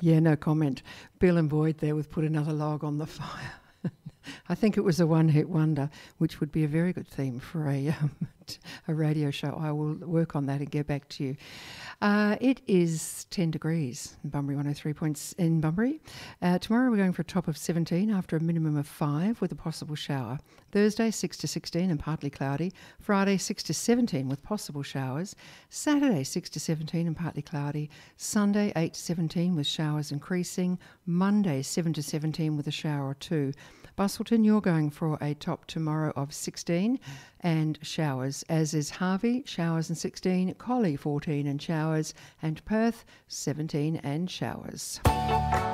Yeah, no comment. Bill and Boyd there with Put Another Log on the Fire. I think it was a one-hit wonder, which would be a very good theme for a radio show. I will work on that and get back to you. It is 10 degrees in Bunbury, 103 points in Bunbury. Tomorrow we're going for a top of 17 after a minimum of 5 with a possible shower. Thursday 6 to 16 and partly cloudy. Friday 6 to 17 with possible showers. Saturday 6 to 17 and partly cloudy. Sunday 8 to 17 with showers increasing. Monday 7 to 17 with a shower or two. Bustleton, you're going for a top tomorrow of 16 and showers, as is Harvey, showers and 16, Collie 14 and showers, and Perth 17 and showers.